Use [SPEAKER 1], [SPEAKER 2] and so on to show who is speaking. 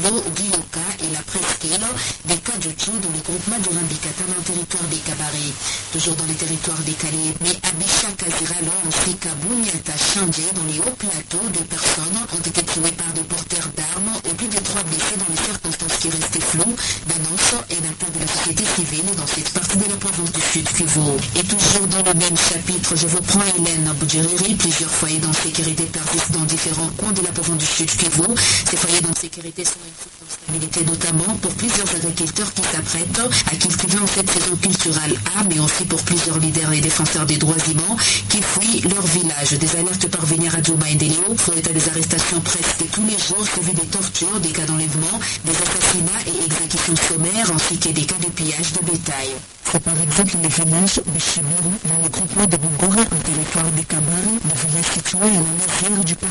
[SPEAKER 1] Kilo, Dioka et la presqu'île des Kadjoutchou dans le groupement de Rambikata dans le territoire des Kabaré. Toujours dans les territoires des Calais, mais Abisha Kaziralo ainsi qu'Abouniata Chandé dans les hauts plateaux, deux personnes ont été tuées par des porteurs d'armes et plus de 3 blessés dans les circonstances qui restaient floues d'annonce et d'appel de la société civile dans cette partie de la province du Sud Kivu. Et toujours dans le même chapitre, je vous prends Hélène Boudjeriri. Plusieurs foyers d'insécurité persistent dans différents coins de la province du Sud Kivu. Ces foyers d'insécurité sont une source d'instabilité notamment pour plusieurs agriculteurs qui s'apprêtent à cultiver en cette saison culturelle A, mais aussi pour plusieurs leaders et défenseurs des droits humains qui fuient leur village. Des alertes parvenir à Djouma et Delio font état des arrestations presque tous les jours, suivies des tortures, des cas d'enlèvement, des assassinats et exécutions sommaires, ainsi que des cas de pillage de bétail.
[SPEAKER 2] C'est par exemple le village de Chibiru, dans le groupement de Bongora, en territoire des Kabari, le village situé à la lisière du parc